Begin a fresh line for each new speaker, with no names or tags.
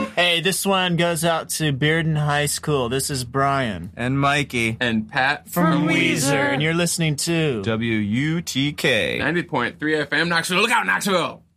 Hey, this one goes out to Bearden High School. This is Brian.
And Mikey.
And Pat
From Weezer. And you're listening to
WUTK
90.3 FM Knoxville. Look out, Knoxville!